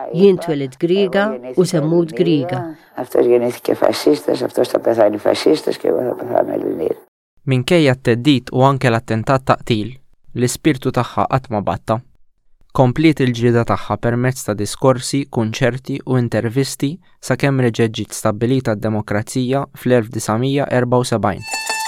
jintweled Griega u semmut Griega. Αυτός γεννήθηκε φασίστας, αυτός θα πεθάνει φασίστας και εγώ θα πεθάνω Ελληνίδα. Minkejja t-teddid u anke l-attentat taqtil, l-ispirtu tagħha qatt ma batta. Kompliet il-ġrieda tagħha permezz ta' diskorsi, kunċerti u intervisti sakemm reġgħet ġiet stabbilita d-demokrazija fl-1974.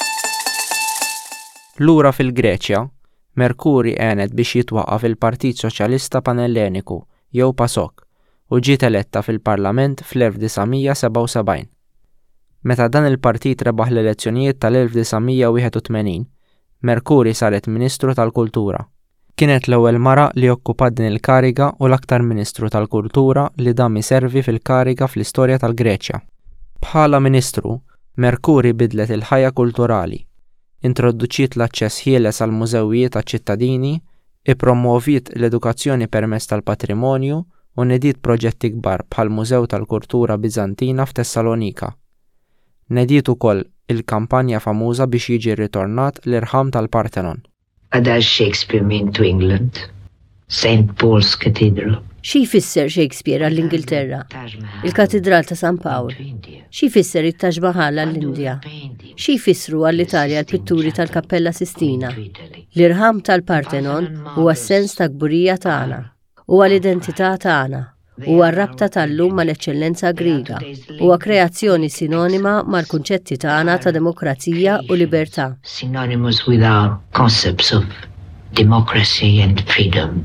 Lura fil-Greċja, Merkuri għenet biex jitwaqqaf il-Partit Soċjalista Panelleniku jew PASOK u ġiet eletta fil-Parlament fl-1977. Meta dan il-partit rebaħ l-elezzjonijiet tal-1981, Merkuri saret Ministru tal-Kultura. Kienet l-ewwel mara li okkupat din il-kariga u l-aktar Ministru tal-Kultura li dam iservi fil-kariga fl-istorja tal-Greċja. Bħala Ministru, Merkuri bidlet il-ħajja kulturali, introduċiet l-aċċess ħieles għal mużewijiet għaċ-ċittadini, ippromoviet l-edukazzjoni permezz tal-patrimonju u nediet proġetti kbar bħal Mużew tal-Kultura Biżantina f'Tessalonika. Nediet ukoll il-kampanja famuża biex jiġi ritornat l-irħam tal-Parthenon. Għadax Shakespeare min to England, St. Paul's Cathedral. Xi jfisser Shakespeare għall-Ingilterra? Il-Katedral ta' San Pawl. Xi jfisser it-Taj Mahal għall-Indja? Xi jfissru għall-Italja l-pitturi tal-Kappella Sistina? L-irħam tal-Parthenon huwa s-sens ta' gburija tagħna, huwa l-identità tagħna, huwa r-rabta tal-lum mal-eċċellenza Griega, huwa kreazzjoni sinonima mal-kunċetti tagħna ta' demokrazija u libertà. Synonymous with our concepts of democracy and freedom.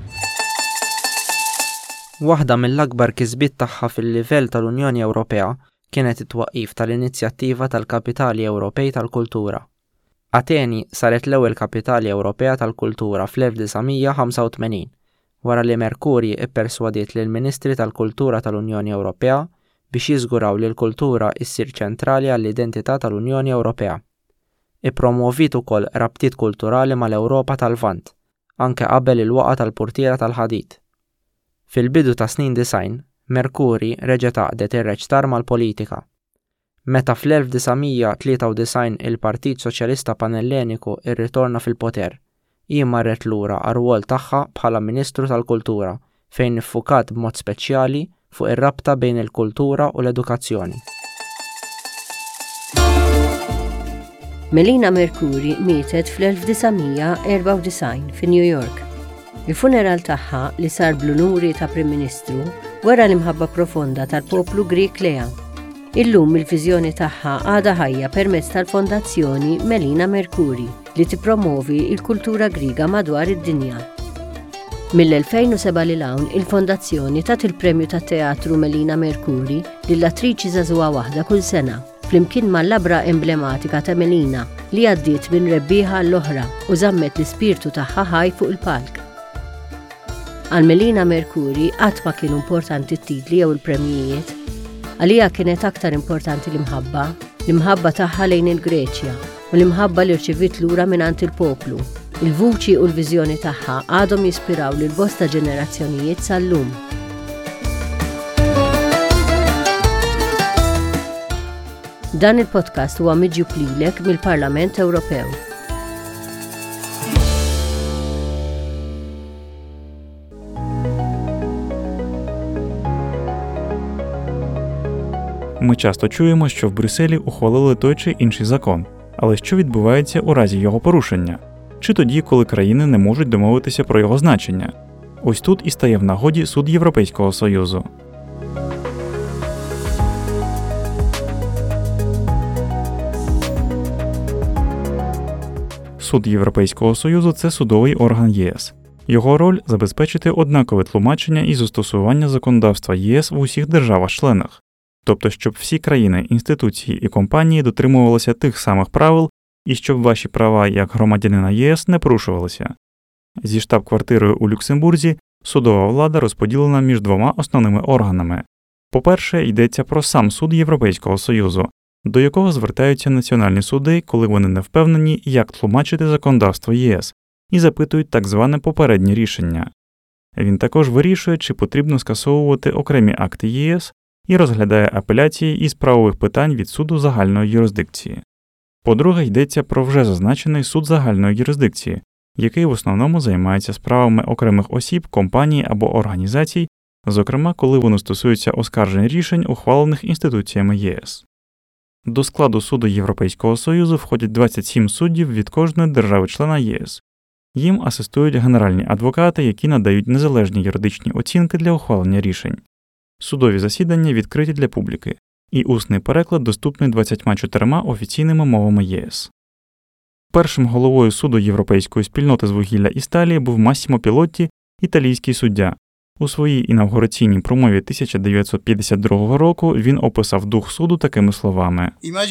Waħda mill-akbar kisbiet tagħha fil-livell tal-Unjoni Ewropea kienet it-twaqqif tal-Inizjattiva tal-Kapitali Ewropej tal-Kultura. Ateni saret l-ewwel Kapitali Ewropea tal-Kultura fl-1985, wara li Merkuri ipperswadiet lill Ministri tal-Kultura tal-Unjoni Ewropea biex jiżguraw li l-kultura ssir ċentrali għall-identità tal-Unjoni Ewropea. Ippromovit ukoll rabtiet kulturali mal-Ewropa tal-Lvant, anke qabel il-waqa' tal-Purtiera tal-Ħadid. Fil-bidu ta' snin 90, Merkuri reġgħet għaqdet ir-reċtar mal-politika. Meta fl-1993 il-Partit Soċjalista Panelleniku irritorna fil-poter, hi marret lura għar-rwol tagħha bħala Ministru tal-Kultura fejn iffukat b'mod speċjali fuq ir-rabta bejn il-kultura u l-edukazzjoni. Melina Merkuri mietet fl-1994 fi New York. Il-funeral tagħha li sar bl-unuri ta' Prim Ministru wara l-imħabba profonda tal-poplu Grieg leha. Illum il-viżjoni tagħha għadha ħajja permezz tal-Fondazzjoni Melina Merkuri li tippromovi l-kultura Griega madwar id-dinja. Mill-2007 lil hawn il-Fondazzjoni tat il-Premju tat-Teatru Melina Merkuri lill-attriċi żagħżugħa waħda kull sena flimkien mal-labra emblematika ta' Melina li għaddiet minn rebbieħa l-oħra u żammet l-ispirtu tagħha ħaj fuq il-palk. Għal Melina Merkuri qatt ma kienu importanti t-titli jew il-premjijiet. Għalija kienet aktar importanti l-imħabba tagħha lejn il-Greċja u l-imħabba li rċivit lura mingħand il-poplu. Il-vuċi u l-viżjoni tagħha għadhom jispiraw lil bosta ġenerazzjonijiet sal-lum. Dan il-podcast huwa miġjub lilek mill-Parlament Ewropew. Ми часто чуємо, що в Брюсселі ухвалили той чи інший закон. Але що відбувається у разі його порушення? Чи тоді, коли країни не можуть домовитися про його значення? Ось тут і стає в нагоді Суд Європейського Союзу. Суд Європейського Союзу – це судовий орган ЄС. Його роль – забезпечити однакове тлумачення і застосування законодавства ЄС в усіх державах-членах. Тобто, щоб всі країни, інституції і компанії дотримувалися тих самих правил і щоб ваші права як громадянина ЄС не порушувалися. Зі штаб-квартирою у Люксембурзі судова влада розподілена між двома основними органами. По-перше, йдеться про сам Суд Європейського Союзу, до якого звертаються національні суди, коли вони не впевнені, як тлумачити законодавство ЄС, і запитують так зване попереднє рішення. Він також вирішує, чи потрібно скасовувати окремі акти ЄС, і розглядає апеляції із правових питань від суду загальної юрисдикції. По-друге, йдеться про вже зазначений суд загальної юрисдикції, який в основному займається справами окремих осіб, компаній або організацій, зокрема, коли воно стосується оскаржень рішень, ухвалених інституціями ЄС. До складу суду Європейського Союзу входять 27 суддів від кожної держави-члена ЄС. Їм асистують генеральні адвокати, які надають незалежні юридичні оцінки для ухвалення рішень. Судові засідання відкриті для публіки, і усний переклад доступний 24 офіційними мовами ЄС. Першим головою суду Європейської спільноти з вугілля і сталі був Массімо Пілотті, італійський суддя. У своїй інавгураційній промові 1952 року він описав дух суду такими словами: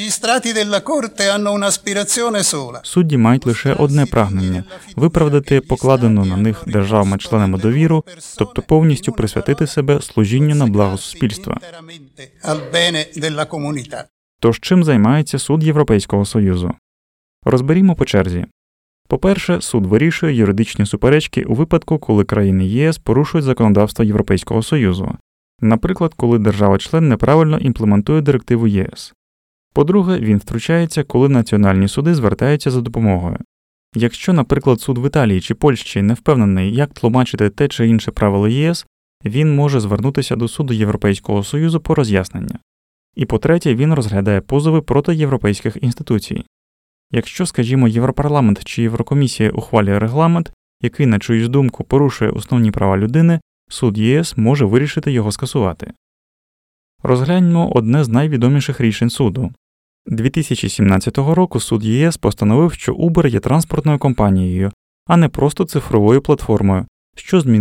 «Судді мають лише одне прагнення – виправдати покладену на них державами-членами довіру, тобто повністю присвятити себе служінню на благо суспільства». Тож чим займається суд Європейського Союзу? Розберімо по черзі. По-перше, суд вирішує юридичні суперечки у випадку, коли країни ЄС порушують законодавство Європейського Союзу. Наприклад, коли держава-член неправильно імплементує директиву ЄС. По-друге, він втручається, коли національні суди звертаються за допомогою. Якщо, наприклад, суд в Італії чи Польщі не впевнений, як тлумачити те чи інше правило єС, він може звернутися до суду Європейського Союзу по роз'яснення. І по-третє, він розглядає позови проти європейських інституцій. Якщо, скажімо, Європарламент чи Єврокомісія ухвалює регламент, який, на чиюсь думку, порушує основні права людини, суд ЄС може вирішити його скасувати. Розгляньмо одне з найвідоміших рішень суду. 2017 року суд ЄС постановив, що Uber є транспортною компанією, а не просто цифровою платформою, що змінило